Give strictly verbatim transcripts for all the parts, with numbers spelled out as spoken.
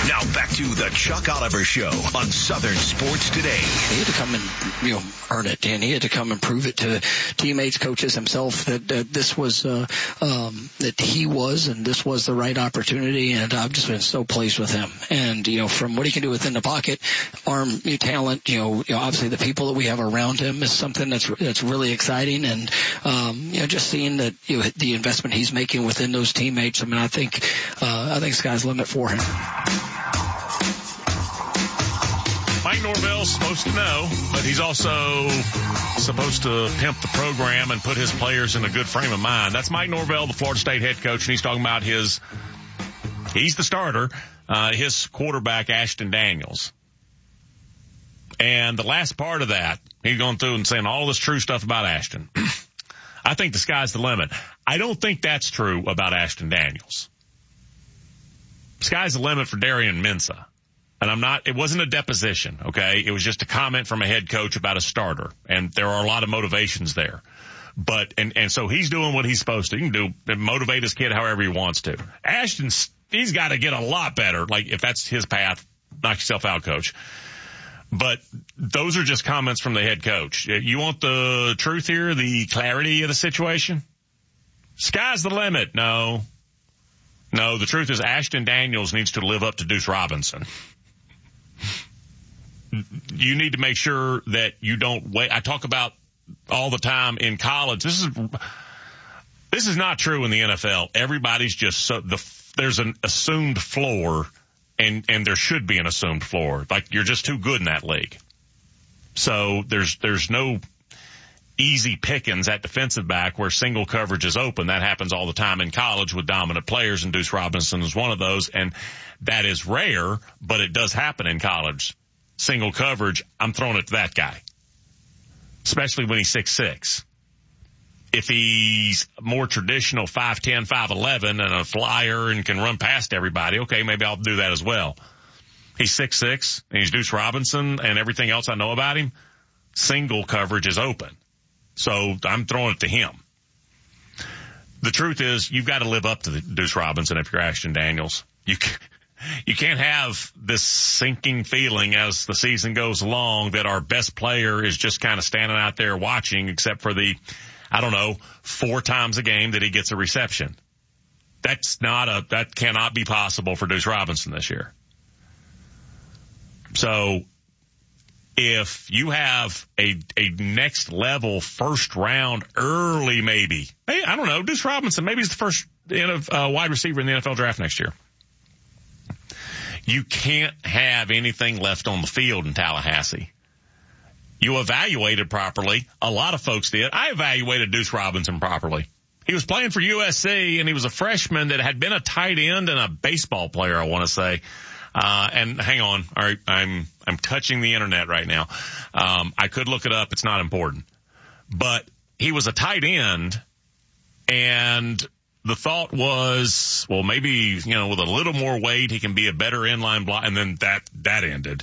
Now back to the Chuck Oliver Show on Southern Sports Today. He had to come and, you know, earn it, and he had to come and prove it to teammates, coaches, himself that, that this was, uh, um, that he was, and this was the right opportunity. And I've just been so pleased with him. And, you know, from what he can do within the pocket, arm talent, you know, you know, obviously the people that we have around him is something that's, that's really exciting. And, um, you know, just seeing that, you know, the investment he's making within those teammates, I mean, I think, uh, I think sky's the limit for him. Mike Norvell's supposed to know, but he's also supposed to pimp the program and put his players in a good frame of mind. That's Mike Norvell, the Florida State head coach, and he's talking about his, he's the starter, uh, his quarterback, Ashton Daniels. And the last part of that, he's going through and saying all this true stuff about Ashton. I think the sky's the limit. I don't think that's true about Ashton Daniels. Sky's the limit for Darian Mensah. And I'm not, it wasn't a deposition, okay? It was just a comment from a head coach about a starter. And there are a lot of motivations there. But, and, and so he's doing what he's supposed to. He can do, motivate his kid however he wants to. Ashton, he's got to get a lot better. Like, if that's his path, knock yourself out, coach. But those are just comments from the head coach. You want the truth here, the clarity of the situation? Sky's the limit. No. No, the truth is Ashton Daniels needs to live up to Deuce Robinson. You need to make sure that you don't wait. I talk about all the time in college. This is, this is not true in the N F L. Everybody's just so, the, there's an assumed floor and, and there should be an assumed floor. Like, you're just too good in that league. So there's, there's no easy pickings at defensive back where single coverage is open. That happens all the time in college with dominant players, and Deuce Robinson is one of those. And that is rare, but it does happen in college. Single coverage, I'm throwing it to that guy, especially when he's six six. If he's more traditional five ten, five eleven and a flyer and can run past everybody, okay, maybe I'll do that as well. He's six six and he's Deuce Robinson, and everything else I know about him, single coverage is open. So I'm throwing it to him. The truth is, you've got to live up to the Deuce Robinson if you're Ashton Daniels. You you can't have this sinking feeling as the season goes along that our best player is just kind of standing out there watching, except for the, I don't know, four times a game that he gets a reception. That's not a, that cannot be possible for Deuce Robinson this year. So if you have a, a next level first round early, maybe, hey, I don't know, Deuce Robinson, maybe he's the first uh, wide receiver in the N F L draft next year. You can't have anything left on the field in Tallahassee. You evaluated properly. A lot of folks did. I evaluated Deuce Robinson properly. He was playing for U S C, and he was a freshman that had been a tight end and a baseball player, I want to say. Uh, and hang on. All right. I'm, I'm touching the internet right now. Um, I could look it up. It's not important, but he was a tight end, and the thought was, well, maybe, you know, with a little more weight, he can be a better inline block. And then that, that ended.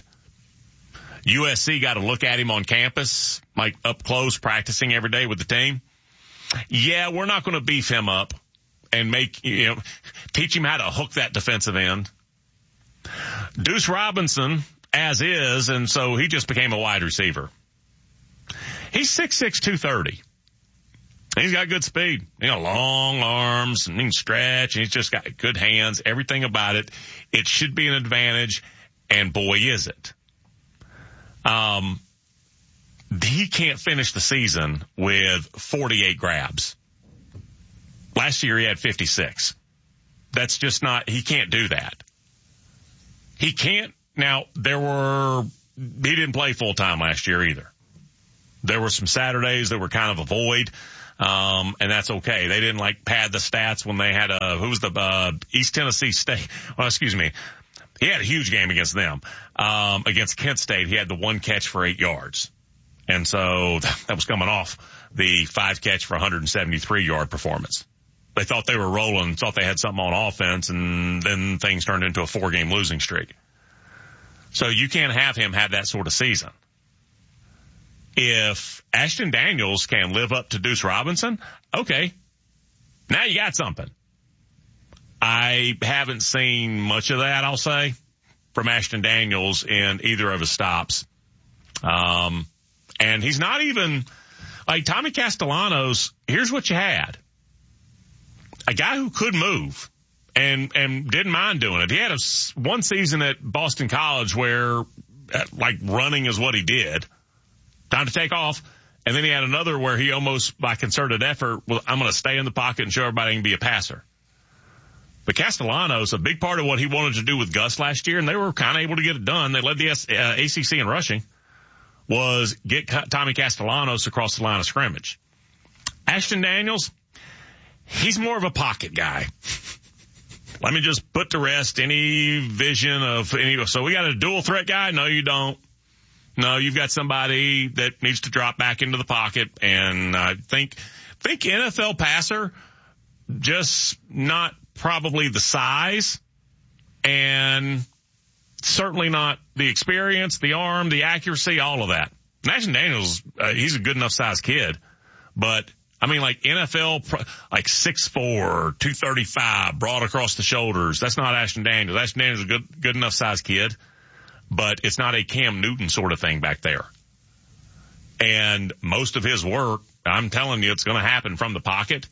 U S C got to look at him on campus, like up close, practicing every day with the team. Yeah, we're not going to beef him up and make, you know, teach him how to hook that defensive end. Deuce Robinson, as is, and so he just became a wide receiver. He's six six, two thirty. He's got good speed. You know, long arms, and he can stretch, and he's just got good hands, everything about it. It should be an advantage, and boy, is it. Um, he can't finish the season with forty-eight grabs. Last year he had fifty-six. That's just not, he can't do that. He can't. Now, there were, he didn't play full time last year either. There were some Saturdays that were kind of a void. Um, and that's okay. They didn't like pad the stats when they had a, who was the, uh, East Tennessee State. Well, excuse me. He had a huge game against them. Um, against Kent State, he had the one catch for eight yards. And so that was coming off the five catch for one hundred seventy-three yard performance. They thought they were rolling, thought they had something on offense, and then things turned into a four game losing streak. So you can't have him have that sort of season. If Ashton Daniels can live up to Deuce Robinson, okay, now you got something. I haven't seen much of that, I'll say. from Ashton Daniels in either of his stops. Um, and he's not even like Tommy Castellanos. Here's what you had. A guy who could move and, and didn't mind doing it. He had a, one season at Boston College where like running is what he did. Time to take off. And then he had another where he almost by concerted effort, well, I'm going to stay in the pocket and show everybody I can be a passer. But Castellanos, a big part of what he wanted to do with Gus last year, and they were kind of able to get it done. They led the uh, A C C in rushing, was get Tommy Castellanos across the line of scrimmage. Ashton Daniels, he's more of a pocket guy. Let me just put to rest any vision of any. So we got a dual threat guy? No, you don't. No, you've got somebody that needs to drop back into the pocket, and I uh, think think N F L passer, just not probably the size, and certainly not the experience, the arm, the accuracy, all of that. Ashton Daniels, uh, he's a good enough size kid, but I mean, like N F L, like six four, two thirty-five, broad across the shoulders. That's not Ashton Daniels. Ashton Daniels is a good, good enough size kid, but it's not a Cam Newton sort of thing back there. And most of his work, I'm telling you, it's going to happen from the pocket.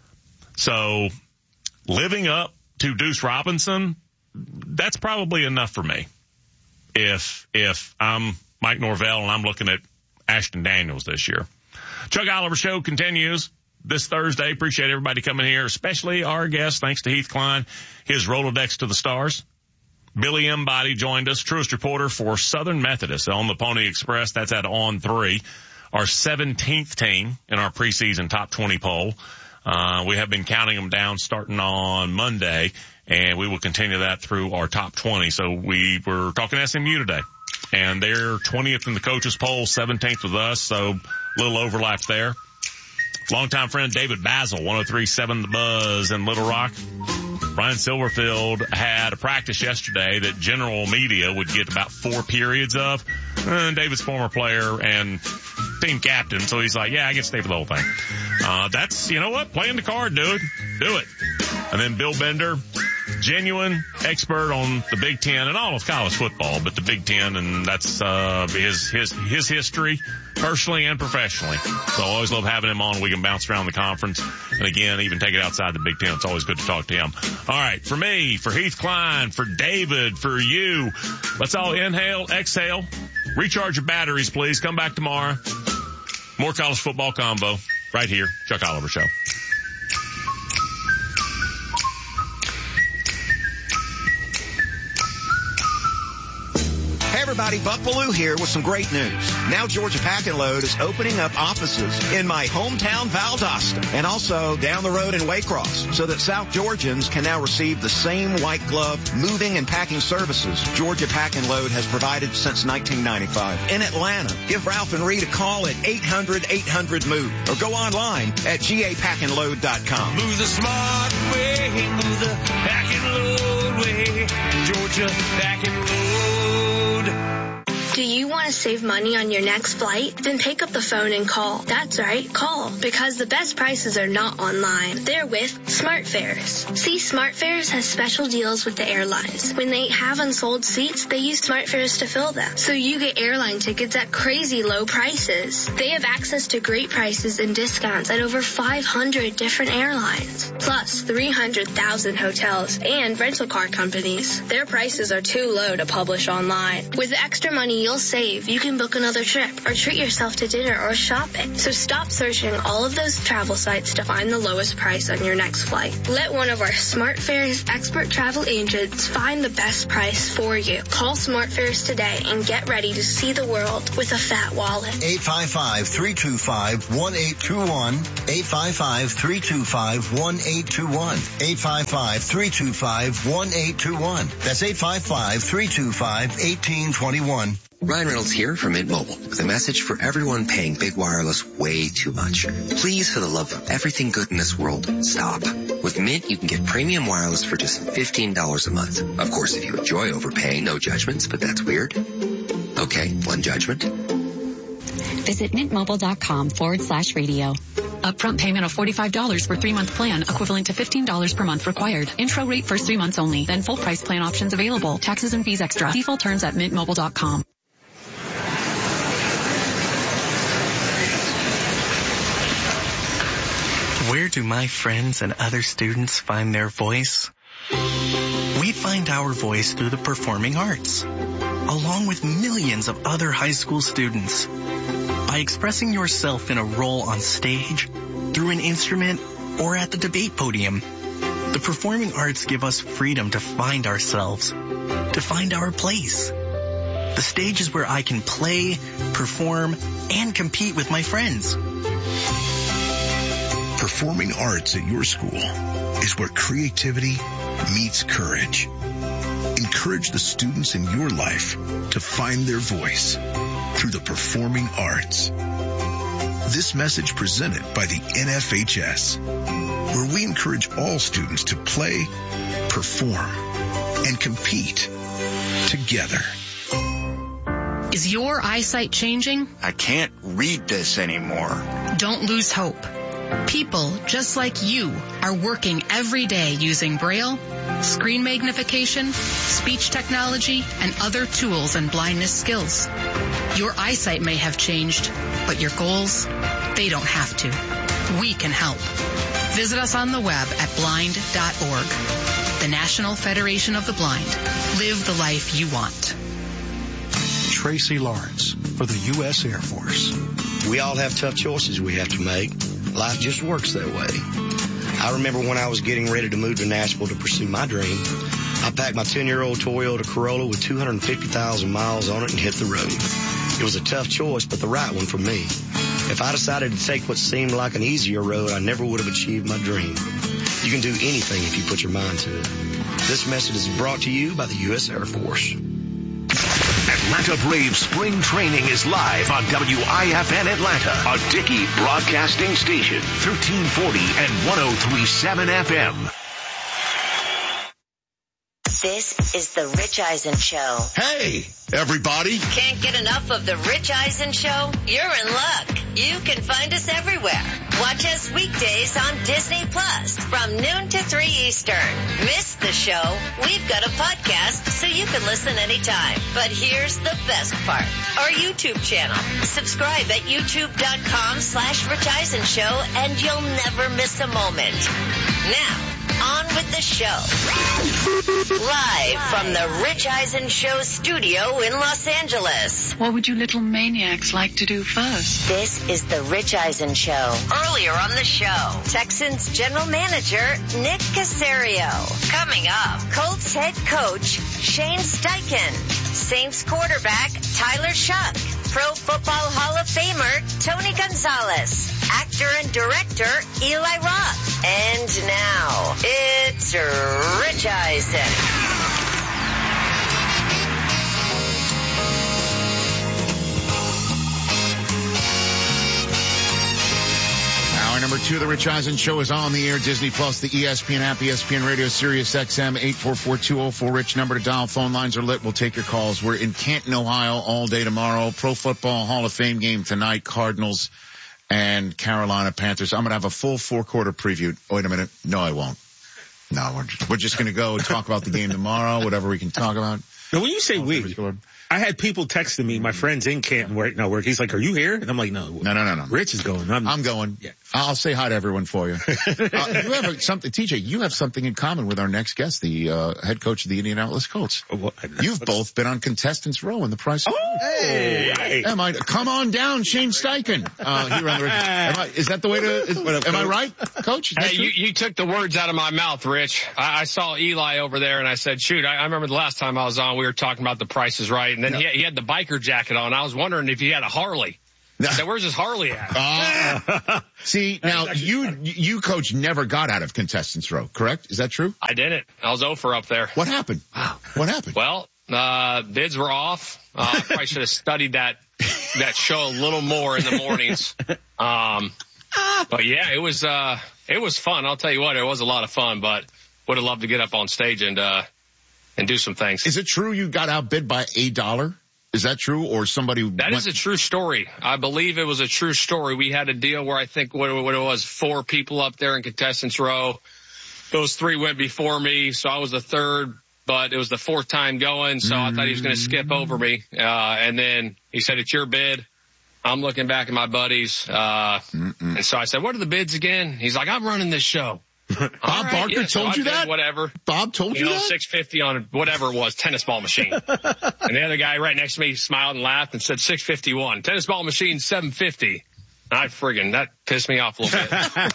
So living up to Deuce Robinson, that's probably enough for me. If, if I'm Mike Norvell and I'm looking at Ashton Daniels this year. Chuck Oliver Show continues this Thursday. Appreciate everybody coming here, especially our guest. Thanks to Heath Klein, his Rolodex to the stars. Billy Embody joined us, truest reporter for Southern Methodist on the Pony Express. That's at On three, our seventeenth team in our preseason top twenty poll. Uh, we have been counting them down starting on Monday, and we will continue that through our top twenty. So we were talking S M U today, and they're twentieth in the coaches poll, seventeenth with us, so a little overlap there. Longtime friend David Basil, one oh three point seven The Buzz in Little Rock. Brian Silverfield had a practice yesterday that general media would get about four periods of. And David's former player and team captain, so he's like, yeah, I get to stay for the whole thing. Uh, that's, you know what, playing the card, do it. Do it. And then Bill Bender, genuine expert on the Big Ten and all of college football, but the Big Ten, and that's uh his his his history, personally and professionally. So I always love having him on. We can bounce around the conference, and again, even take it outside the Big Ten. It's always good to talk to him. All right, for me, for Heath Klein, for David, for you, let's all inhale, exhale, recharge your batteries, please. Come back tomorrow. More college football combo right here, Chuck Oliver Show. Everybody, Buck Bellew here with some great news. Now Georgia Pack and Load is opening up offices in my hometown Valdosta and also down the road in Waycross so that South Georgians can now receive the same white glove moving and packing services Georgia Pack and Load has provided since nineteen ninety-five. In Atlanta, give Ralph and Reed a call at eight hundred eight hundred move or go online at G A pack and load dot com. Move the smart way, move the pack and load way, Georgia Pack and Load. Do you want to save money on your next flight? Then pick up the phone and call. That's right, call. Because the best prices are not online. They're with SmartFares. See, SmartFares has special deals with the airlines. When they have unsold seats, they use SmartFares to fill them. So you get airline tickets at crazy low prices. They have access to great prices and discounts at over five hundred different airlines. Plus three hundred thousand hotels and rental car companies. Their prices are too low to publish online. With the extra money you'll save, you can book another trip or treat yourself to dinner or shopping. So stop searching all of those travel sites to find the lowest price on your next flight. Let one of our SmartFares expert travel agents find the best price for you. Call SmartFares today and get ready to see the world with a fat wallet. eight five five, three two five, one eight two one. eight five five, three two five, one eight two one. eight five five, three two five, one eight two one. That's eight five five, three two five, one eight two one. Ryan Reynolds here from Mint Mobile with a message for everyone paying big wireless way too much. Please, for the love of everything good in this world, stop. With Mint, you can get premium wireless for just fifteen dollars a month. Of course, if you enjoy overpaying, no judgments, but that's weird. Okay, one judgment. Visit mintmobile.com forward slash radio. Upfront payment of forty-five dollars for three-month plan, equivalent to fifteen dollars per month required. Intro rate first three months only. Then full price plan options available. Taxes and fees extra. See full terms at mint mobile dot com. Where do my friends and other students find their voice? We find our voice through the performing arts, along with millions of other high school students. By expressing yourself in a role on stage, through an instrument, or at the debate podium, the performing arts give us freedom to find ourselves, to find our place. The stage is where I can play, perform, and compete with my friends. Performing arts at your school is where creativity meets courage. Encourage the students in your life to find their voice through the performing arts. This message presented by the N F H S, where we encourage all students to play, perform, and compete together. Is your eyesight changing? I can't read this anymore. Don't lose hope. People just like you are working every day using Braille, screen magnification, speech technology, and other tools and blindness skills. Your eyesight may have changed, but your goals, they don't have to. We can help. Visit us on the web at blind dot org. The National Federation of the Blind. Live the life you want. Tracy Lawrence for the U S Air Force. We all have tough choices we have to make. Life just works that way. I remember when I was getting ready to move to Nashville to pursue my dream, I packed my ten-year-old Toyota Corolla with two hundred fifty thousand miles on it and hit the road. It was a tough choice, but the right one for me. If I decided to take what seemed like an easier road, I never would have achieved my dream. You can do anything if you put your mind to it. This message is brought to you by the U S Air Force. Atlanta Braves spring training is live on W I F N Atlanta, a Dickey broadcasting station, thirteen forty and one oh three point seven F M. This is the Rich Eisen Show. Hey, everybody. Can't get enough of the Rich Eisen Show? You're in luck. You can find us everywhere. Watch us weekdays on Disney Plus from noon to three Eastern. Miss the show? We've got a podcast so you can listen anytime. But here's the best part. Our YouTube channel. Subscribe at youtube.com slash Rich Eisen Show and you'll never miss a moment. Now, on with the show. Live from the Rich Eisen Show studio in Los Angeles. What would you little maniacs like to do first? This is the Rich Eisen Show. Earlier on the show, Texans general manager Nick Caserio. Coming up, Colts head coach Shane Steichen. Saints quarterback Tyler Shuck. Pro Football Hall of Famer Tony Gonzalez. Actor and director Eli Roth. And now, it's Rich Eisen. Hour number two of the Rich Eisen Show is on the air. Disney Plus, the E S P N app, E S P N Radio, Sirius X M, eight four four, two oh four, Rich number to dial. Phone lines are lit. We'll take your calls. We're in Canton, Ohio all day tomorrow. Pro Football Hall of Fame game tonight. Cardinals and Carolina Panthers. I'm going to have a full four-quarter preview. Wait a minute. No, I won't. No, we're just, we're just going to go and talk about the game tomorrow, whatever we can talk about. Now, when you say we, I had people texting me, my friends in Canton where no work. He's like, "Are you here?" And I'm like, "No, no, no, no, no. Rich is going. I'm, I'm going. Yeah. I'll say hi to everyone for you. uh, you have a, something, T J. You have something in common with our next guest, the uh, head coach of the Indianapolis Colts. Oh, well, You've both been on Contestants Row in the Price. Oh, hey, hey. Am I? Come on down, Shane Steichen. Uh, here on the. Am I, is that the way to? Is, up, am I right, Coach? Hey, you, you took the words out of my mouth, Rich. I, I saw Eli over there, and I said, "Shoot, I, I remember the last time I was on, we were talking about the Price is Right, and then yeah. he, he had the biker jacket on. I was wondering if he had a Harley." I said, "Where's his Harley at?" Uh, see, now you, you coach never got out of Contestants Row, correct? Is that true? I didn't. I was oh for up there. What happened? Wow. What happened? Well, uh, bids were off. Uh, I probably should have studied that, that show a little more in the mornings. Um, but yeah, it was, uh, it was fun. I'll tell you what, it was a lot of fun, but would have loved to get up on stage and, uh, and do some things. Is it true you got outbid by a dollar? Is that true, or somebody? That went- is a true story. I believe it was a true story. We had a deal where I think what, what it was, four people up there in contestants row. Those three went before me, so I was the third, but it was the fourth time going, so mm-hmm. I thought he was going to skip over me. Uh, and then he said, it's your bid. I'm looking back at my buddies. Uh, and so I said, what are the bids again? He's like, I'm running this show. Bob right, Barker yeah, told so you that? Whatever. Bob told you, you know, that? six fifty on whatever it was, tennis ball machine. And the other guy right next to me smiled and laughed and said six fifty-one. Tennis ball machine, seven fifty. I friggin', that pissed me off a little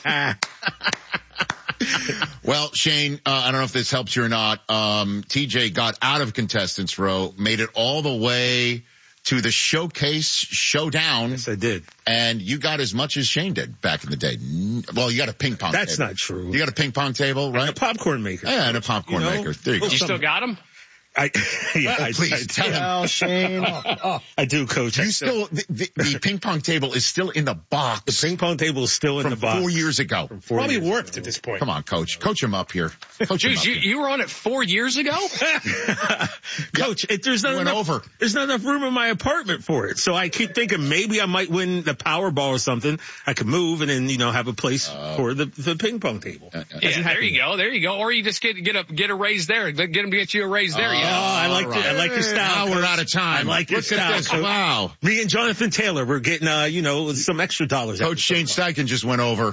bit. Well, Shane, uh, I don't know if this helps you or not. Um, T J got out of contestants row, made it all the way to the showcase showdown. Yes, I did. And you got as much as Shane did back in the day. Well, you got a ping pong That's table. not true. You got a ping pong table, right? And a popcorn maker. Yeah, and a popcorn you know? maker. There you go. You still got him? I, yeah, oh, I, please I, tell him. Oh, Shane. oh, oh. I do, Coach. You I still, the, the, the ping pong table is still in the box. The ping pong table is still in from the box. four years ago. From four Probably years warped ago. at this point. Come on, Coach. Coach him up here. Coach him Dude, up you, here. you were on it four years ago? Coach, it, there's not Went enough, over. there's not enough room in my apartment for it. So I keep thinking maybe I might win the Powerball or something. I could move and then, you know, have a place uh, for the, the ping pong table. Uh, uh, yeah, there you go. There you go. Or you just get, get a, get a raise there. Get him to get you a raise there. Oh, You know? I like right. the, I like your style. Now we're out of time. I like your Look style. at this. Coach. Wow. Me and Jonathan Taylor, we're getting, uh, you know, some extra dollars. Coach Shane Steichen just went over.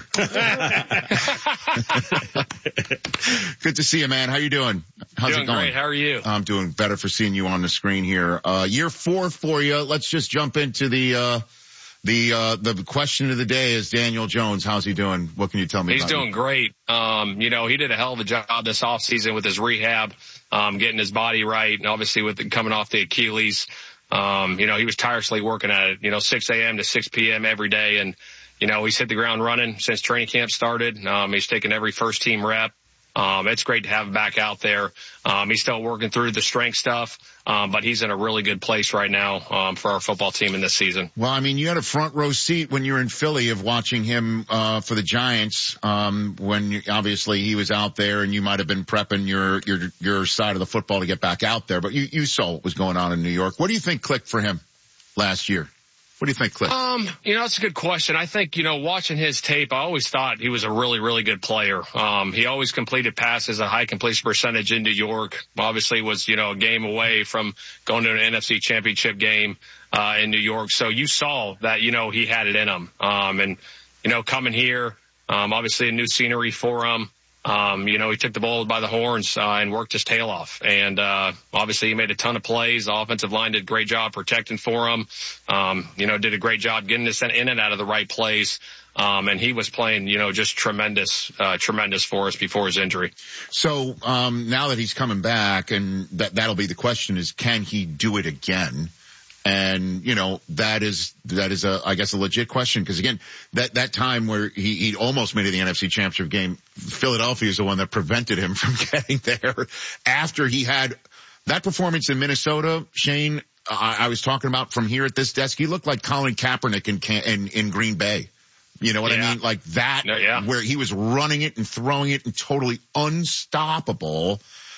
Good to see you, man. How you doing? How's doing it going? great. How are you? I'm doing better for seeing you on the screen here. Uh, year four for you. Let's just jump into the, uh, the, uh, the question of the day is Daniel Jones. How's he doing? What can you tell me He's about doing him? great. Um, you know, he did a hell of a job this off season with his rehab, um, getting his body right. And obviously with the, coming off the Achilles, um, you know, he was tirelessly working at it, you know, six a.m. to six p.m. every day. And, you know, he's hit the ground running since training camp started. Um, he's taken every first team rep. Um, it's great to have him back out there. Um, he's still working through the strength stuff, um, but he's in a really good place right now, um, for our football team in this season. Well, I mean, you had a front row seat when you were in Philly of watching him, uh, for the Giants, um, when you, obviously he was out there and you might have been prepping your, your, your side of the football to get back out there, but you, you saw what was going on in New York. What do you think clicked for him last year? What do you think, Cliff? Um, you know, that's a good question. I think, you know, watching his tape, I always thought he was a really, really good player. Um, he always completed passes, a high completion percentage in New York. Obviously was, you know, a game away from going to an N F C championship game, uh, in New York. So you saw that, you know, he had it in him. Um, and, you know, coming here, um, obviously a new scenery for him. Um, you know, he took the bull by the horns, uh, and worked his tail off. And, uh, obviously he made a ton of plays. The offensive line did a great job protecting for him. Um, you know, did a great job getting us in and out of the right place. Um, and he was playing, you know, just tremendous, uh, tremendous for us before his injury. So, um, now that he's coming back, and that, that'll be the question is, can he do it again? And, you know, that is, that is a, I guess a legit question. Cause again, that, that time where he, he almost made it to the N F C championship game, Philadelphia is the one that prevented him from getting there after he had that performance in Minnesota. Shane, I, I was talking about from here at this desk. He looked like Colin Kaepernick in, in, in Green Bay. You know what yeah. I mean? Like that, no, yeah. where he was running it and throwing it and totally unstoppable.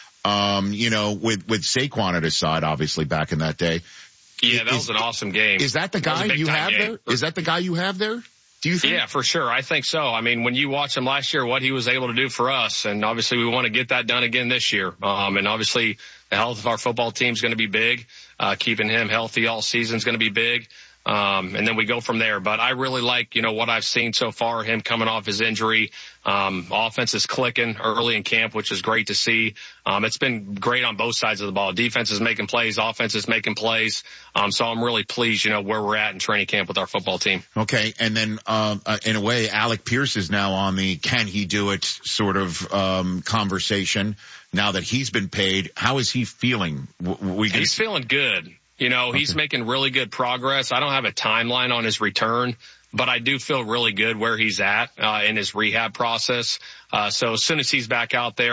Um, you know, with, with Saquon at his side, obviously back in that day. Yeah, that is, was an awesome game. Is that the guy that you have game. there? Is that the guy you have there? Do you think? Yeah, for sure. I think so. I mean, when you watch him last year, what he was able to do for us, and obviously we want to get that done again this year. Um, and obviously the health of our football team is going to be big. Uh, keeping him healthy all season is going to be big. Um, and then we go from there. But I really like, you know, what I've seen so far, him coming off his injury. Um, offense is clicking early in camp, which is great to see. Um, it's been great on both sides of the ball. Defense is making plays. Offense is making plays. Um, so I'm really pleased, you know, where we're at in training camp with our football team. Okay. And then, uh, uh in a way, Alec Pierce is now on the can he do it sort of, um, conversation now that he's been paid. How is he feeling? We He's feeling good. You know, he's okay. making really good progress. I don't have a timeline on his return, but I do feel really good where he's at, uh, in his rehab process. Uh, so as soon as he's back out there,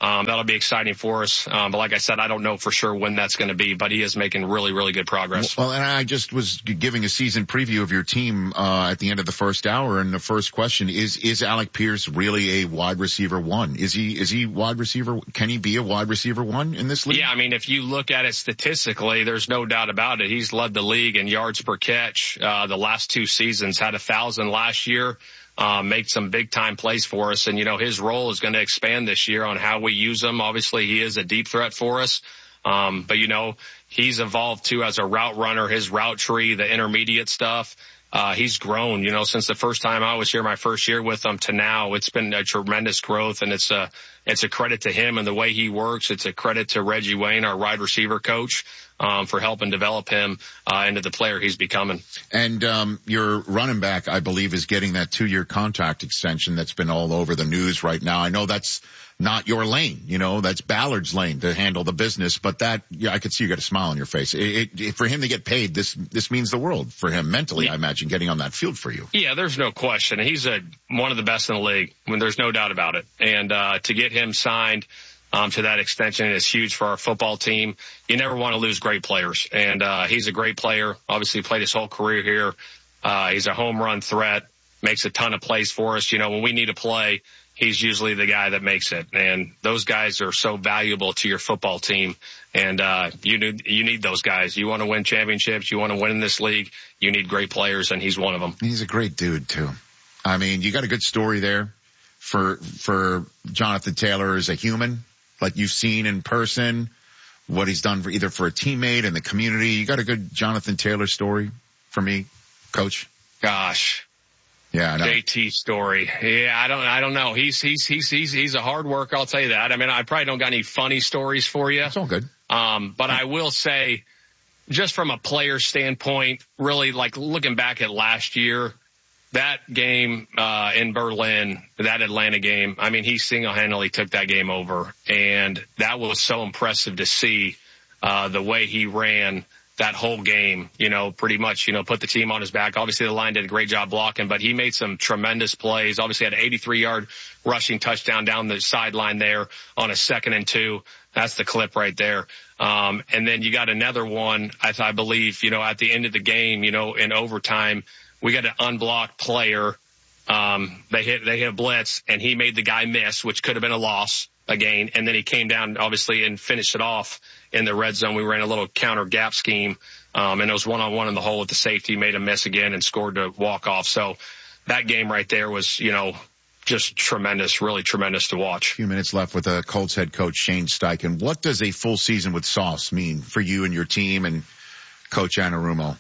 Um, that'll be exciting for us. Um, but like I said, I don't know for sure when that's going to be, but he is making really, really good progress. Well, and I just was giving a season preview of your team, uh, at the end of the first hour. And the first question is, is Alec Pierce really a wide receiver one? Is he, is he wide receiver? Can he be a wide receiver one in this league? Yeah. I mean, if you look at it statistically, there's no doubt about it. He's led the league in yards per catch, uh, the last two seasons, had a thousand last year. Um, make some big time plays for us. And, you know, his role is going to expand this year on how we use him. Obviously, he is a deep threat for us. Um, but, you know, he's evolved too as a route runner, his route tree, the intermediate stuff. Uh, he's grown, you know, since the first time I was here, my first year with him to now. It's been a tremendous growth, and it's a, it's a credit to him and the way he works. It's a credit to Reggie Wayne, our wide receiver coach, um, for helping develop him, uh, into the player he's becoming. And, um, your running back, I believe, is getting that two year contract extension that's been all over the news right now. I know that's not your lane, you know, that's Ballard's lane to handle the business, but that, yeah, I could see you got a smile on your face. It, it, for him to get paid, this, this means the world for him mentally, I imagine, getting on that field for you. Yeah, there's no question. He's a, one of the best in the league, when there's no doubt about it. And, uh, to get him signed, um, to that extension is huge for our football team. You never want to lose great players. And, uh, he's a great player. Obviously played his whole career here. Uh, he's a home run threat, makes a ton of plays for us. You know, when we need a play, he's usually the guy that makes it. And those guys are so valuable to your football team. And, uh, you need, you need those guys. You want to win championships. You want to win in this league. You need great players, and he's one of them. He's a great dude too. I mean, you got a good story there for, for Jonathan Taylor as a human, like you've seen in person, what he's done for either for a teammate and the community. You got a good Jonathan Taylor story for me, Coach? Gosh. Yeah, I know. J T story. Yeah, I don't, I don't know. He's, he's, he's, he's, he's a hard worker. I'll tell you that. I mean, I probably don't got any funny stories for you. It's all good. Um, but I will say, just from a player standpoint, really like looking back at last year, that game, uh, in Berlin, that Atlanta game, I mean, he single-handedly took that game over. And that was so impressive to see, uh, the way he ran that whole game, you know, pretty much, you know, put the team on his back. Obviously the line did a great job blocking, but he made some tremendous plays. Obviously had an eighty-three yard rushing touchdown down the sideline there on a second and two. That's the clip right there. Um, and then you got another one, I, I believe, you know, at the end of the game, you know, in overtime, we got an unblocked player. Um, they hit, they hit a blitz, and he made the guy miss, which could have been a loss again. And then he came down, obviously, and finished it off in the red zone. We ran a little counter gap scheme, um, and it was one on one in the hole with the safety, made a miss again and scored to walk off. So that game right there was, you know, just tremendous, really tremendous to watch. A few minutes left with the Colts head coach Shane Steichen. What does a full season with Sauce mean for you and your team and Coach Anarumo?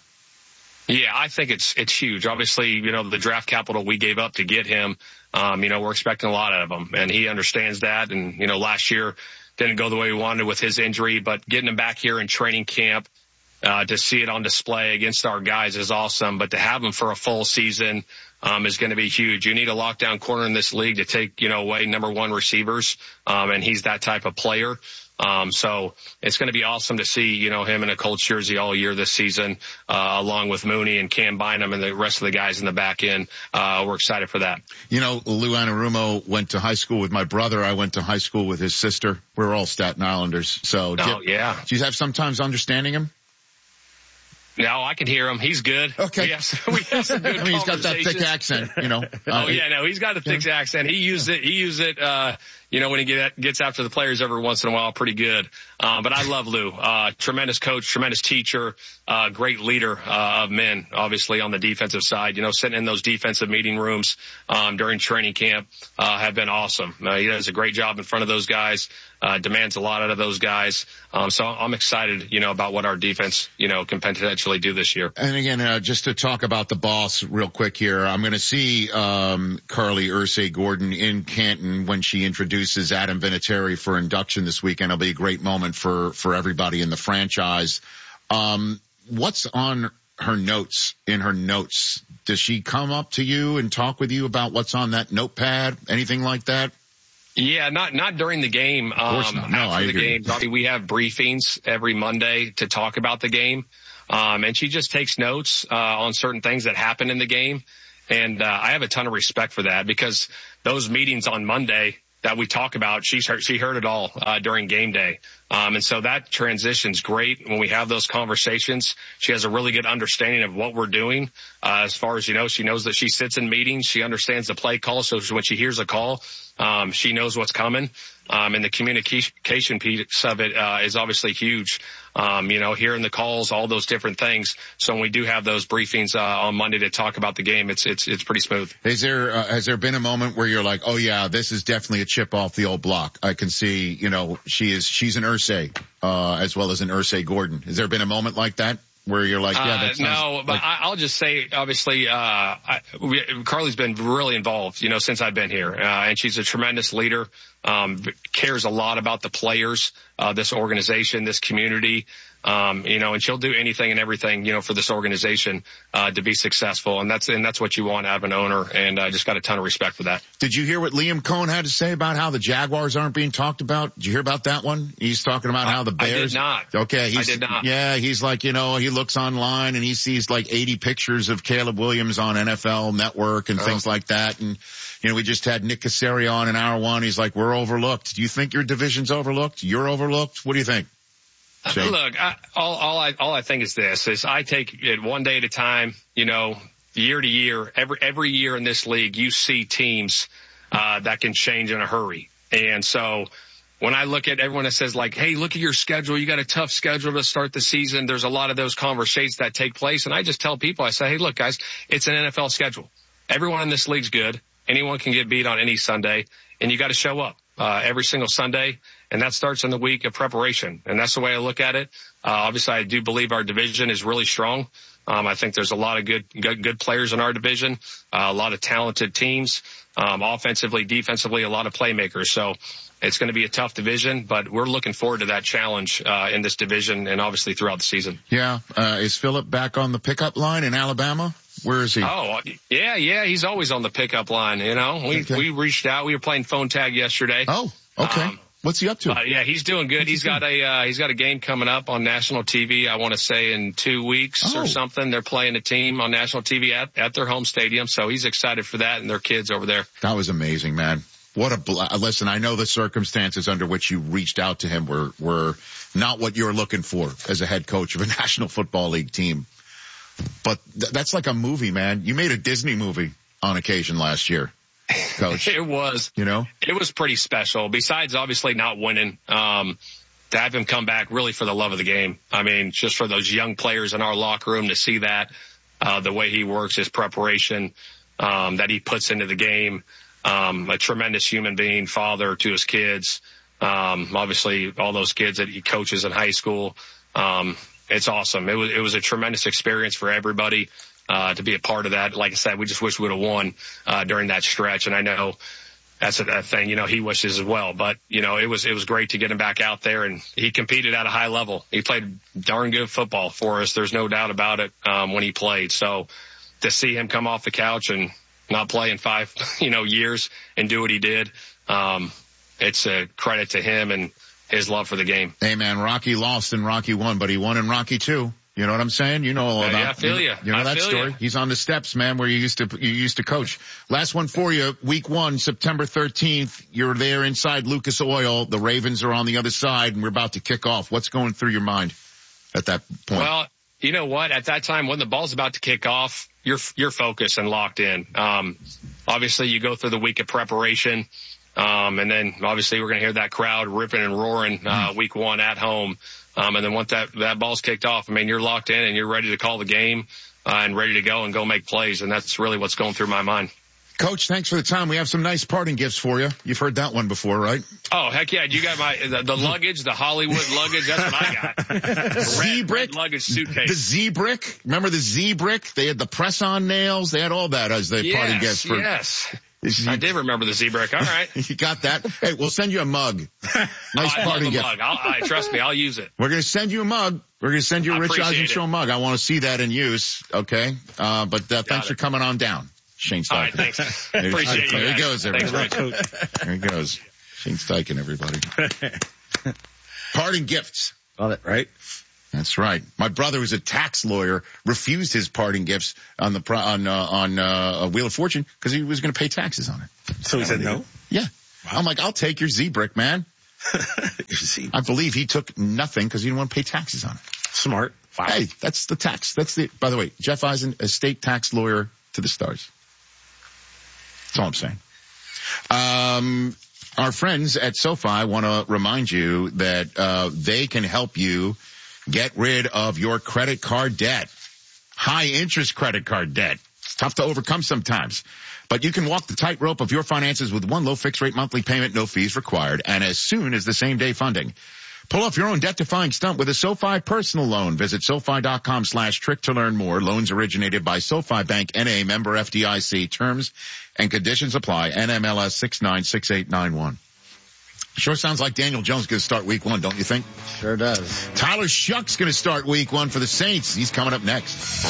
Yeah, I think it's, it's huge. Obviously, you know, the draft capital we gave up to get him, um, you know, we're expecting a lot out of him, and he understands that. And, you know, last year didn't go the way we wanted with his injury, but getting him back here in training camp, uh, to see it on display against our guys is awesome. But to have him for a full season, um, is going to be huge. You need a lockdown corner in this league to take, you know, away number one receivers. Um, and he's that type of player. Um, so it's going to be awesome to see, you know, him in a Colts jersey all year this season, uh, along with Mooney and Cam Bynum and the rest of the guys in the back end. Uh, we're excited for that. You know, Lou Anarumo went to high school with my brother. I went to high school with his sister. We're all Staten Islanders. So, oh, do you, yeah. Do you have sometimes understanding him? No, I can hear him. He's good. Okay. We have, we have some good I mean, he's got that thick accent, you know. Oh, yeah, no, he's got a thick yeah. accent. He used it, he used it, uh, you know, when he get, gets after the players every once in a while, pretty good. Uh, but I love Lou. Uh, tremendous coach, tremendous teacher, uh, great leader, uh, of men, obviously on the defensive side. You know, sitting in those defensive meeting rooms, um, during training camp, uh, have been awesome. Uh, he does a great job in front of those guys, uh, demands a lot out of those guys. Um, so I'm excited, you know, about what our defense, you know, can potentially do this year. And again, uh, just to talk about the boss real quick here, I'm going to see, um, Carly Ursay Gordon in Canton when she introduces Adam Vinatieri for induction this weekend. It'll be a great moment for, for everybody in the franchise. Um, what's on her notes, in her notes? Does she come up to you and talk with you about what's on that notepad? Anything like that? Yeah, not, not during the game. Um, no, after I the agree. game, we have briefings every Monday to talk about the game. Um, and she just takes notes, uh, on certain things that happen in the game. And, uh, I have a ton of respect for that, because those meetings on Monday, that we talk about, she's heard, she heard it all, uh, during game day. Um, and so that transition's great when we have those conversations. She has a really good understanding of what we're doing. Uh, as far as, you know, she knows that she sits in meetings. She understands the play call. So when she hears a call, um, she knows what's coming. Um, and the communication piece of it, uh, is obviously huge. Um, you know, hearing the calls, all those different things. So when we do have those briefings, uh, on Monday to talk about the game, it's, it's, it's pretty smooth. Is there, uh, has there been a moment where you're like, oh yeah, this is definitely a chip off the old block? I can see, you know, she is, she's an Ursay, uh, as well as an Ursay Gordon. Has there been a moment like that? Where you're like, yeah, that's uh, no, like, but I, I'll just say, obviously, uh, I, we, Carly's been really involved, you know, since I've been here, uh, and she's a tremendous leader, um, cares a lot about the players, uh, this organization, this community, um, you know, and she'll do anything and everything, you know, for this organization, uh, to be successful. And that's, and that's what you want out of an owner. And I uh, just got a ton of respect for that. Did you hear what Liam Cohen had to say about how the Jaguars aren't being talked about? Did you hear about that one? He's talking about how the Bears. I did not. Okay. He's, I did not. Yeah. He's like, you know, he looks online and he sees like eighty pictures of Caleb Williams on N F L Network and oh. things like that. And, you know, we just had Nick Caserio on in hour one. He's like, we're overlooked. Do you think your division's overlooked? You're overlooked? What do you think? Shane? Look, I, all, all I, all I think is this, is I take it one day at a time, you know, year to year, every, every year in this league, you see teams, uh, that can change in a hurry. And so when I look at everyone that says like, hey, look at your schedule, you got a tough schedule to start the season. There's a lot of those conversations that take place. And I just tell people, I say, hey, look, guys, it's an N F L schedule. Everyone in this league's good. Anyone can get beat on any Sunday, and you got to show up, uh, every single Sunday. And that starts in the week of preparation. And that's the way I look at it. Uh, obviously I do believe our division is really strong. Um, I think there's a lot of good, good, good players in our division, uh, a lot of talented teams, um, offensively, defensively, a lot of playmakers. So it's going to be a tough division, but we're looking forward to that challenge, uh, in this division and obviously throughout the season. Yeah. Uh, is Phillip back on the pickup line in Alabama? Where is he? Oh, yeah, yeah. He's always on the pickup line. You know, we, okay. we reached out. We were playing phone tag yesterday. Oh, okay. Um, What's he up to? Uh, yeah, he's doing good. What's he's he got doing? a, uh, he's got a game coming up on national T V. I want to say in two weeks oh. or something. They're playing a team on national T V at, at their home stadium. So he's excited for that and their kids over there. That was amazing, man. What a, bl- listen, I know the circumstances under which you reached out to him were, were not what you're looking for as a head coach of a National Football League team. But th- that's like a movie, man. You made a Disney movie on occasion last year. Coach. It was, you know, it was pretty special. Besides obviously not winning, um, to have him come back really for the love of the game. I mean, just for those young players in our locker room to see that, uh, the way he works, his preparation, um, that he puts into the game, um, a tremendous human being, father to his kids. Um, obviously all those kids that he coaches in high school. Um, it's awesome. It was, it was a tremendous experience for everybody. Uh, to be a part of that. Like I said, we just wish we would have won, uh, during that stretch. And I know that's a, a thing, you know, he wishes as well, but you know, it was, it was great to get him back out there, and he competed at a high level. He played darn good football for us. There's no doubt about it, um, when he played. So to see him come off the couch and not play in five, you know, years and do what he did, um, it's a credit to him and his love for the game. Hey man, Rocky lost and Rocky won, but he won in Rocky two. You know what I'm saying? You know all about. Yeah, I feel you. You know I that story? You. He's on the steps, man, where you used to, you used to coach. Last one for you. Week one, September thirteenth. You're there inside Lucas Oil. The Ravens are on the other side and we're about to kick off. What's going through your mind at that point? Well, you know what? At that time when the ball's about to kick off, you're, you're focused and locked in. Um, obviously you go through the week of preparation. Um, and then obviously we're going to hear that crowd ripping and roaring, uh, mm. week one at home. Um, and then once that, that ball's kicked off, I mean, you're locked in and you're ready to call the game, uh, and ready to go and go make plays. And that's really what's going through my mind. Coach, thanks for the time. We have some nice parting gifts for you. You've heard that one before, right? Oh, heck yeah. You got my, the, the luggage, the Hollywood luggage. That's what I got. Z-Brick. Luggage suitcase. The Z-Brick. Remember the Z-Brick? They had the press-on nails. They had all that as their yes, parting gifts for. Yes. I did remember the Z-Brick. All right. You got that? Hey, we'll send you a mug. Nice oh, party gift. Mug. I'll, I, trust me, I'll use it. We're going to send you a mug. We're going to send you a Rich Eisen Show mug. I want to see that in use. Okay. Uh, but uh, thanks it. for coming on down, Shane Steichen. All right, thanks. Appreciate it. There he goes, everybody. Thanks, there he goes. Shane Steichen, everybody. Parting gifts. Love it, right? That's right. My brother, who's a tax lawyer, refused his parting gifts on the on uh, on uh, Wheel of Fortune because he was going to pay taxes on it. So he said no? Yeah. I'm like, I'll take your Z-Brick, man. I believe he took nothing because he didn't want to pay taxes on it. Smart. Wow. Hey, that's the tax. That's the, by the way, Jeff Eisen, estate tax lawyer to the stars. That's all I'm saying. Um, our friends at SoFi want to remind you that, uh, they can help you get rid of your credit card debt. High interest credit card debt. It's tough to overcome sometimes. But you can walk the tightrope of your finances with one low fixed rate monthly payment, no fees required, and as soon as the same day funding. Pull off your own debt-defying stunt with a SoFi personal loan. Visit SoFi.com slash trick to learn more. Loans originated by SoFi Bank N A, member F D I C. Terms and conditions apply. N M L S six nine six eight nine one. Sure sounds like Daniel Jones is going to start week one, don't you think? Sure does. Tyler Shuck's going to start week one for the Saints. He's coming up next.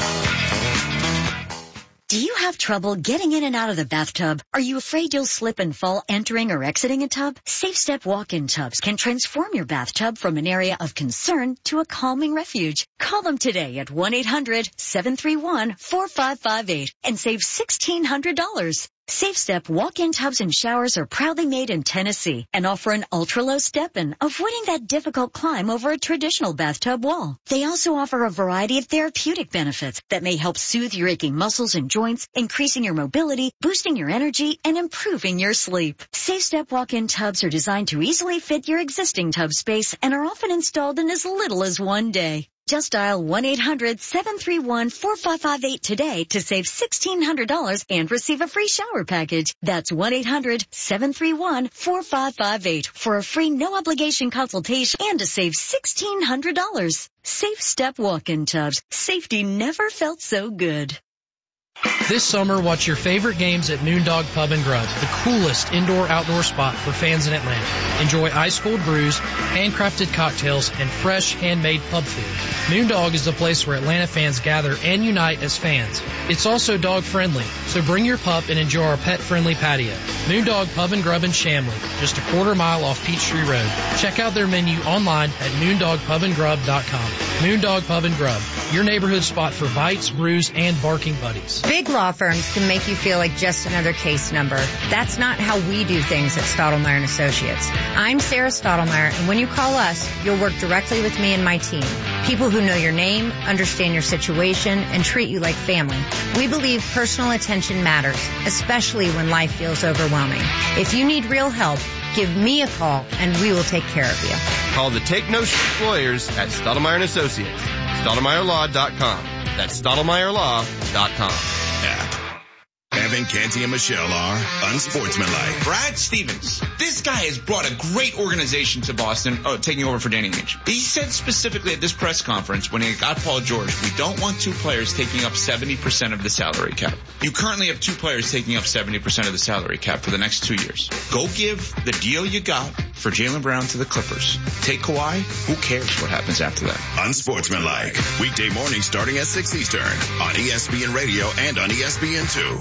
Do you have trouble getting in and out of the bathtub? Are you afraid you'll slip and fall entering or exiting a tub? Safe Step walk-in tubs can transform your bathtub from an area of concern to a calming refuge. Call them today at one eight hundred seven three one four five five eight and save sixteen hundred dollars. Safe Step walk-in tubs and showers are proudly made in Tennessee and offer an ultra-low step-in, avoiding that difficult climb over a traditional bathtub wall. They also offer a variety of therapeutic benefits that may help soothe your aching muscles and joints, increasing your mobility, boosting your energy, and improving your sleep. Safe Step walk-in tubs are designed to easily fit your existing tub space and are often installed in as little as one day. Just dial one eight hundred seven three one four five five eight today to save sixteen hundred dollars and receive a free shower package. That's one eight hundred seven three one four five five eight for a free no-obligation consultation and to save sixteen hundred dollars. Safe Step walk-in tubs. Safety never felt so good. This summer, watch your favorite games at Moondog Pub and Grub, the coolest indoor-outdoor spot for fans in Atlanta. Enjoy ice-cold brews, handcrafted cocktails, and fresh, handmade pub food. Moondog is the place where Atlanta fans gather and unite as fans. It's also dog-friendly, so bring your pup and enjoy our pet-friendly patio. Moondog Pub and Grub in Shamley, just a quarter mile off Peachtree Road. Check out their menu online at moondog pub and grub dot com. Moondog Pub and Grub, your neighborhood spot for bites, brews, and barking buddies. Big law firms can make you feel like just another case number. That's not how we do things at Stottlemyre and Associates. I'm Sarah Stottlemyre, and when you call us, you'll work directly with me and my team. People who know your name, understand your situation, and treat you like family. We believe personal attention matters, especially when life feels overwhelming. If you need real help, give me a call, and we will take care of you. Call the Take No Shit Lawyers at Stottlemyre and Associates. Stottlemyre Law dot com. That's Stottlemyre Law dot com. App. Evan, Canty, and Michelle are unsportsmanlike. Brad Stevens. This guy has brought a great organization to Boston, oh, taking over for Danny Ainge. He said specifically at this press conference when he got Paul George, we don't want two players taking up seventy percent of the salary cap. You currently have two players taking up seventy percent of the salary cap for the next two years. Go give the deal you got for Jaylen Brown to the Clippers. Take Kawhi. Who cares what happens after that? Unsportsmanlike. Weekday morning starting at six Eastern on E S P N Radio and on E S P N two.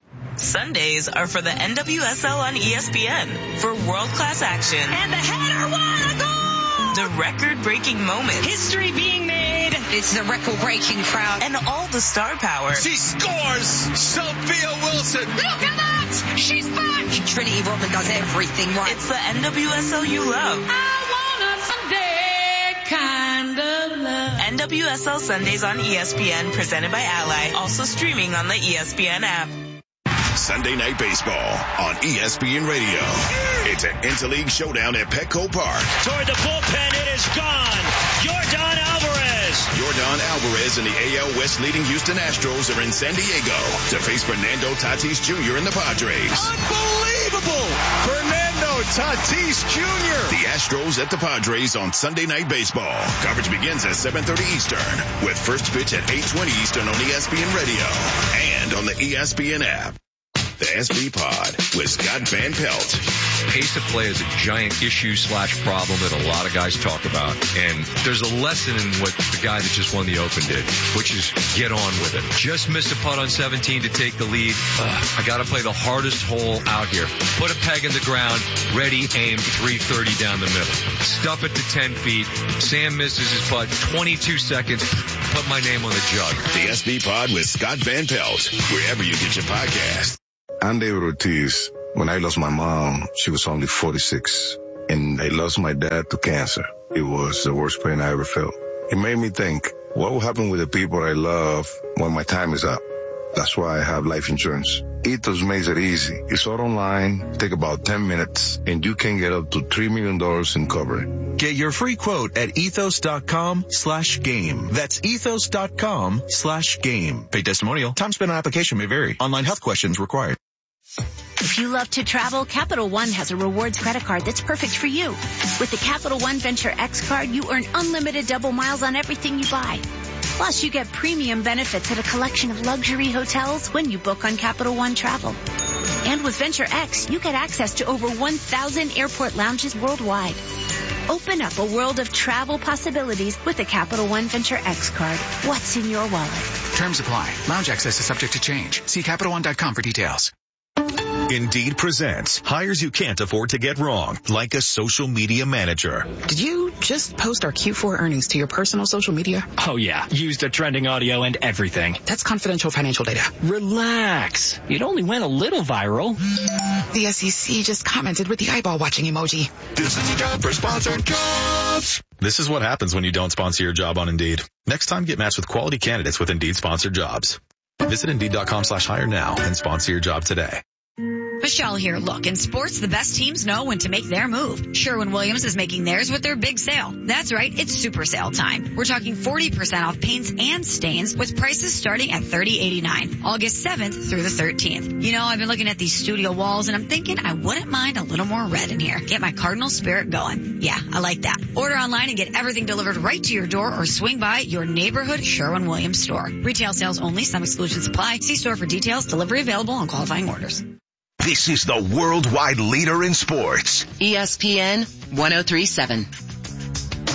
Sundays are for the N W S L on E S P N for world-class action. And the header, what a goal! The record-breaking moments. History being made. It's the record-breaking crowd. And all the star power. She scores! Sophia Wilson! Look at that! She's back! Trinity Rodman does everything right. It's the N W S L you love. I want a Sunday kind of love. N W S L Sundays on E S P N, presented by Ally. Also streaming on the E S P N app. Sunday Night Baseball on E S P N Radio. It's an interleague showdown at Petco Park. Toward the bullpen, it is gone. Yordan Alvarez. Yordan Alvarez and the A L West leading Houston Astros are in San Diego to face Fernando Tatis Junior and the Padres. Unbelievable! Fernando Tatis Junior The Astros at the Padres on Sunday Night Baseball. Coverage begins at seven thirty Eastern with first pitch at eight twenty Eastern on E S P N Radio and on the E S P N app. The S B Pod with Scott Van Pelt. Pace of play is a giant issue slash problem that a lot of guys talk about. And there's a lesson in what the guy that just won the Open did, which is get on with it. Just missed a putt on seventeen to take the lead. Ugh, I got to play the hardest hole out here. Put a peg in the ground, ready, aim, three thirty down the middle. Stuff it to ten feet. Sam misses his putt, twenty-two seconds. Put my name on the jug. The S B Pod with Scott Van Pelt, wherever you get your podcast. I'm David Ortiz. When I lost my mom, she was only forty-six. And I lost my dad to cancer. It was the worst pain I ever felt. It made me think, what will happen with the people I love when my time is up? That's why I have life insurance. Ethos makes it easy. It's all online, take about ten minutes, and you can get up to three million dollars in coverage. Get your free quote at ethos.com slash game. That's ethos.com slash game. Paid testimonial. Time spent on application may vary. Online health questions required. If you love to travel, Capital One has a rewards credit card that's perfect for you. With the Capital One Venture X card, you earn unlimited double miles on everything you buy. Plus, you get premium benefits at a collection of luxury hotels when you book on Capital One Travel. And with Venture X, you get access to over one thousand airport lounges worldwide. Open up a world of travel possibilities with the Capital One Venture X card. What's in your wallet? Terms apply. Lounge access is subject to change. See Capital One dot com for details. Indeed presents hires you can't afford to get wrong, like a social media manager. Did you just post our Q four earnings to your personal social media? Oh yeah, used the trending audio and everything. That's confidential financial data. Relax. It only went a little viral. The S E C just commented with the eyeball watching emoji. This is a job for sponsored jobs. This is what happens when you don't sponsor your job on Indeed. Next time, get matched with quality candidates with Indeed sponsored jobs. Visit Indeed.com slash hire now and sponsor your job today. Michelle here. Look, in sports, the best teams know when to make their move. Sherwin-Williams is making theirs with their big sale. That's right, it's super sale time. We're talking forty percent off paints and stains with prices starting at thirty dollars and eighty-nine cents, August seventh through the thirteenth. You know, I've been looking at these studio walls and I'm thinking I wouldn't mind a little more red in here. Get my Cardinal spirit going. Yeah, I like that. Order online and get everything delivered right to your door or swing by your neighborhood Sherwin-Williams store. Retail sales only. Some exclusions apply. See store for details. Delivery available on qualifying orders. This is the worldwide leader in sports. E S P N one oh three point seven.